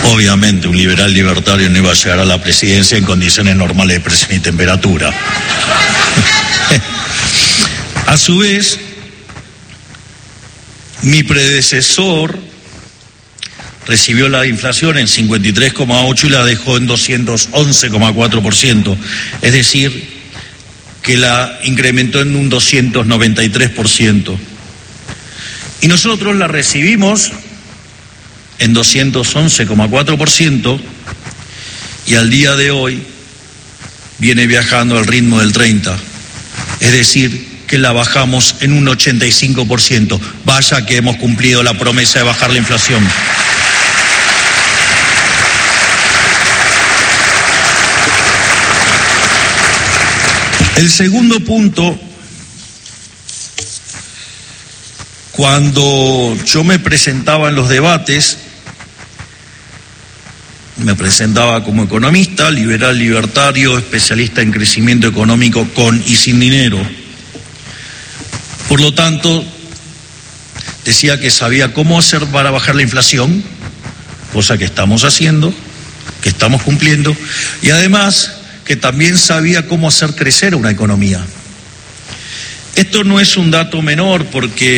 Obviamente, un liberal libertario no iba a llegar a la presidencia en condiciones normales de presión y temperatura. A su vez, mi predecesor recibió la inflación en 53,8 y la dejó en 211,4%, es decir, que la incrementó en un 293%. Y nosotros la recibimos en 211,4% y al día de hoy viene viajando al ritmo del 30%, es decir, que la bajamos en un 85%. Vaya que hemos cumplido la promesa de bajar la inflación. El segundo punto, cuando yo me presentaba en los debates, me presentaba como economista, liberal libertario, especialista en crecimiento económico con y sin dinero. Por lo tanto, decía que sabía cómo hacer para bajar la inflación, cosa que estamos haciendo, que estamos cumpliendo, y además que también sabía cómo hacer crecer una economía. Esto no es un dato menor porque